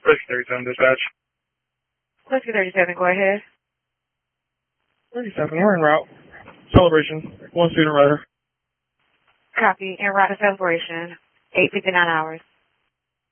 Whiskey 37 dispatch. Whiskey 37, go ahead. 37, we're en route. Celebration, 1 student rider. Copy, en route to celebration, 8:59 hours.